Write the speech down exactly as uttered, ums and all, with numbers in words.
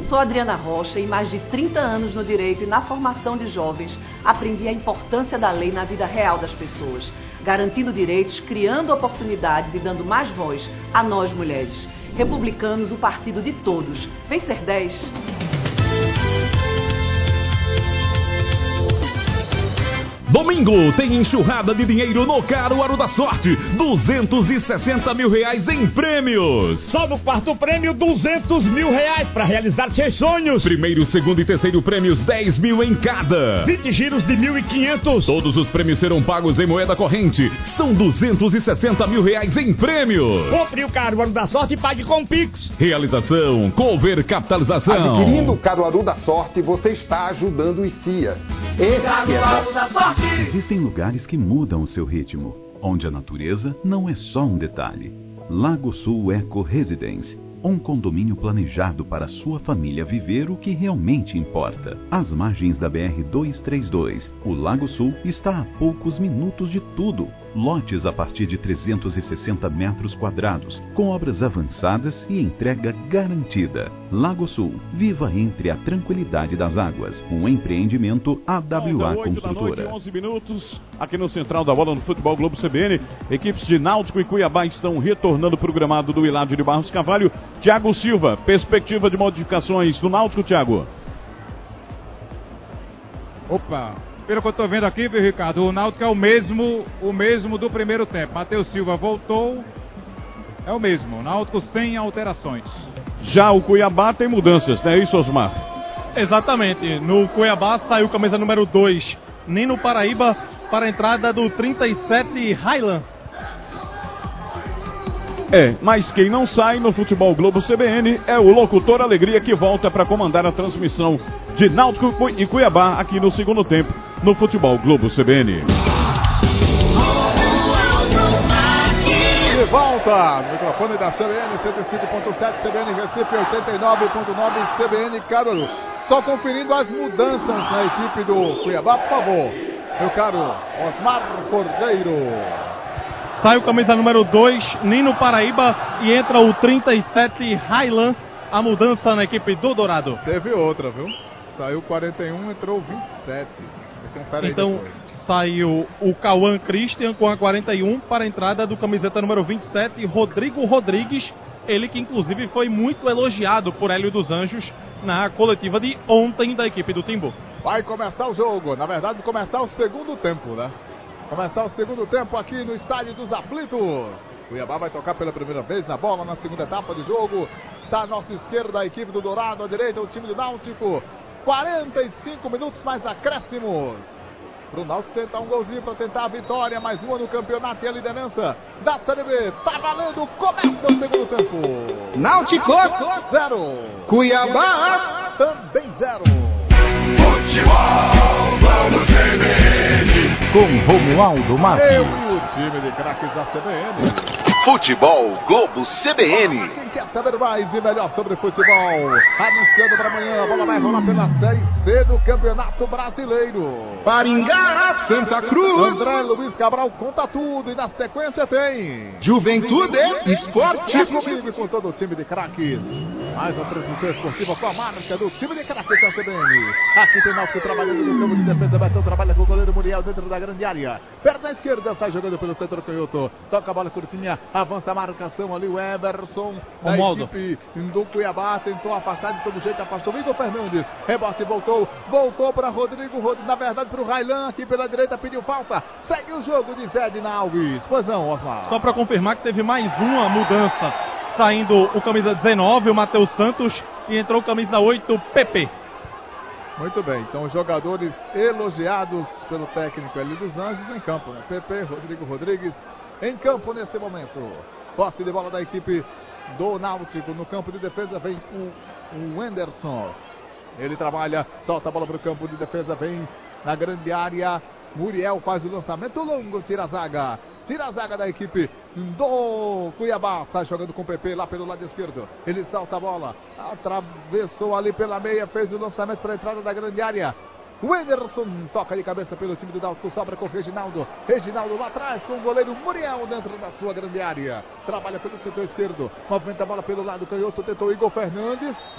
Sou Adriana Rocha e mais de trinta anos no direito e na formação de jovens, aprendi a importância da lei na vida real das pessoas, garantindo direitos, criando oportunidades e dando mais voz a nós mulheres. Republicanos, o partido de todos. Vem ser dez. Domingo tem enxurrada de dinheiro no Caruaru da Sorte. duzentos e sessenta mil reais em prêmios. Só no quarto prêmio, duzentos mil reais para realizar seus sonhos. Primeiro, segundo e terceiro prêmios, dez mil em cada. vinte giros de mil e quinhentos. Todos os prêmios serão pagos em moeda corrente. São duzentos e sessenta mil reais em prêmios. Compre o Caruaru da Sorte e pague com Pix. Realização, Cover Capitalização. Adquirindo o Caruaru da Sorte, você está ajudando o I C I A. Esse é da Sorte. Existem lugares que mudam o seu ritmo, onde a natureza não é só um detalhe. Lago Sul Eco Residence, um condomínio planejado para sua família viver o que realmente importa. Às margens da B R duzentos e trinta e dois, o Lago Sul está a poucos minutos de tudo. Lotes a partir de trezentos e sessenta metros quadrados, com obras avançadas e entrega garantida. Lago Sul, viva entre a tranquilidade das águas. Um empreendimento A W A Construtora. Da noite, onze minutos, aqui no Central da Bola no Futebol Globo C B N. Equipes de Náutico e Cuiabá estão retornando para o gramado do Hilário de Barros Carvalho. Thiago Silva, perspectiva de modificações do Náutico, Thiago? Opa! Pelo que eu estou vendo aqui, viu, Ricardo, o Náutico é o mesmo, o mesmo do primeiro tempo. Matheus Silva voltou, é o mesmo. O Náutico sem alterações. Já o Cuiabá tem mudanças, não é isso, Osmar? Exatamente. No Cuiabá saiu camisa número dois, Nino Paraíba, para a entrada do trinta e sete, Highland. É, mas quem não sai no Futebol Globo C B N é o locutor Alegria, que volta para comandar a transmissão de Náutico e Cuiabá aqui no segundo tempo no Futebol Globo C B N. De volta no microfone da C B N cento e cinco ponto sete, C B N Recife oitenta e nove ponto nove, C B N Caruaru. Só conferindo as mudanças na equipe do Cuiabá, por favor. Meu caro Osmar Cordeiro. Sai o camisa número dois, Nino Paraíba, e entra o trinta e sete, Highland. A mudança na equipe do Dourado. Teve outra, viu? Saiu quarenta e um, entrou vinte e sete. Então saiu o Cauã Christian com a quarenta e um para a entrada do camiseta número vinte e sete, Rodrigo Rodrigues. Ele que inclusive foi muito elogiado por Hélio dos Anjos na coletiva de ontem da equipe do Timbu. Vai começar o jogo, na verdade começar o segundo tempo, né? Começar o segundo tempo aqui no Estádio dos Aflitos. Cuiabá vai tocar pela primeira vez na bola na segunda etapa de jogo. Está à nossa esquerda a equipe do Dourado, à direita o time do Náutico. quarenta e cinco minutos mais acréscimos. Para o Náutico tentar um golzinho para tentar a vitória. Mais uma no campeonato e a liderança da Série B. Tá valendo, começa o segundo tempo. Náutico zero. Cuiabá também zero. Futebol, vamos C B N. Com Romualdo Marques. Eu e o time de craques da C B N. Futebol Globo C B N. Quem quer saber mais e melhor sobre futebol? Anunciando para amanhã, a bola vai rolar pela Série C do Campeonato Brasileiro. Maringá, Santa Cruz. André Luiz Cabral conta tudo e na sequência tem Juventude Esporte. É comigo e com todo o time de craques. Mais uma transmissão esportiva com a marca do time de craques da C B N. Aqui tem Náutico trabalhando no campo de defesa. Betão trabalha com o goleiro Muriel dentro da grande área. Perna esquerda, sai jogando pelo setor canhoto. Toca a bola curtinha. Avança a marcação ali, o Everson da equipe do Cuiabá, tentou afastar de todo jeito, afastou o Igor Fernandes, rebote, voltou, voltou para Rodrigo, na verdade para o Railan, aqui pela direita, pediu falta, segue o jogo de Zé Edna Alves. Pois não, Osmar. Só para confirmar que teve mais uma mudança, saindo o camisa dezenove, o Matheus Santos, e entrou o camisa oito, Pepe. Muito bem, então os jogadores elogiados pelo técnico Hélio dos Anjos em campo, né? Pepe, Rodrigo Rodrigues em campo nesse momento. Posse de bola da equipe do Náutico. No campo de defesa vem o, o Wenderson. Ele trabalha, solta a bola para o campo de defesa, vem na grande área. Muriel faz o lançamento longo, tira a zaga. Tira a zaga da equipe do Cuiabá. Está jogando com o P P lá pelo lado esquerdo. Ele salta a bola. Atravessou ali pela meia. Fez o lançamento para a entrada da grande área. O Anderson toca de cabeça pelo time do Náutico, sobra com o Reginaldo. Reginaldo lá atrás com o goleiro Muriel dentro da sua grande área. Trabalha pelo setor esquerdo, movimenta a bola pelo lado canhoto, tentou Igor Fernandes.